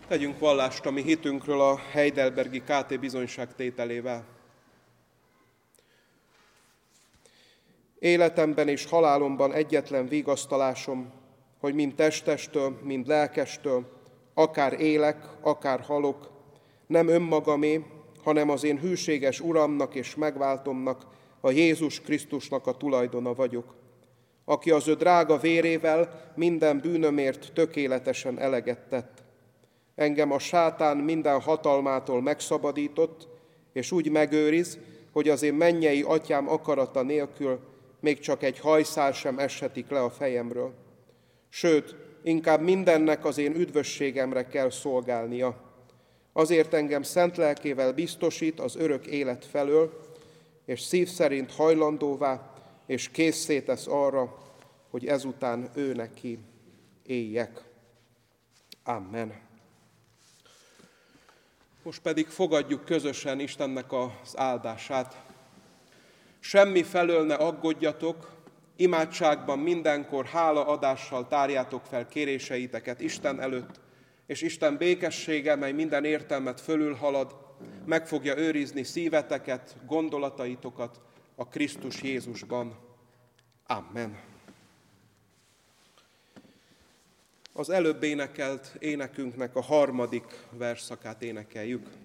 Tegyünk vallást a mi hitünkről a heidelbergi KT bizonyságtételével. Életemben és halálomban egyetlen vigasztalásom, hogy mind testestől, mind lelkestől, akár élek, akár halok, nem önmagamé, hanem az én hűséges Uramnak és megváltomnak, a Jézus Krisztusnak a tulajdona vagyok, aki az ő drága vérével minden bűnömért tökéletesen eleget tett. Engem a sátán minden hatalmától megszabadított, és úgy megőriz, hogy az én mennyei atyám akarata nélkül még csak egy hajszál sem eshetik le a fejemről. Sőt, inkább mindennek az én üdvösségemre kell szolgálnia. Azért engem szent lelkével biztosít az örök élet felől, és szív szerint hajlandóvá és késszé tesz arra, hogy ezután ő neki éljek. Amen. Most pedig fogadjuk közösen Istennek az áldását. Semmi felől ne aggódjatok, imádságban mindenkor hálaadással tárjátok fel kéréseiteket Isten előtt, és Isten békessége, mely minden értelmet fölülhalad, meg fogja őrizni szíveteket, gondolataitokat a Krisztus Jézusban. Amen. Az előbb énekelt énekünknek a 3. versszakát énekeljük.